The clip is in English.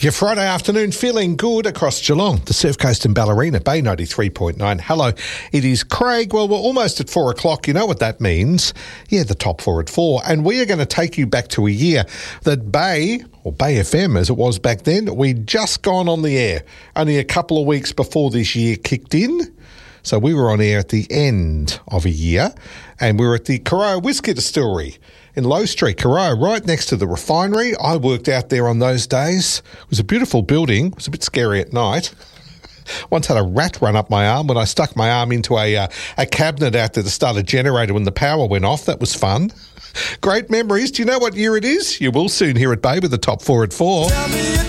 Your Friday afternoon feeling good across Geelong, the Surf Coast and Ballerina, Bay 93.9. Hello, it is Craig. Well, we're almost at 4 o'clock. You know what that means. Yeah, the top four at 4. And we are going to take you back to a year that Bay, or Bay FM as it was back then, we'd just gone on the air only a couple of weeks before this year kicked in. So we were on air at the end of a year, and we were at the Corio Whiskey Distillery in Low Street, Corio, right next to the refinery. I worked out there on those days. It was a beautiful building. It was a bit scary at night. Once had a rat run up my arm when I stuck my arm into a cabinet out there to start a generator when the power went off. That was fun. Great memories. Do you know what year it is? You will soon hear it, Bay, with the top four at 4.